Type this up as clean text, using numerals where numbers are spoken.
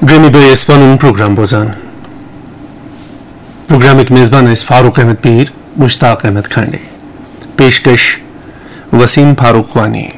Grammy Bayes Panun program bozan. प्रोग्रामिक मेज़बान इस फारूक अहमद पीर, मुश्ताक अहमद खांडे, पेशकश वसीम फारूक वानी।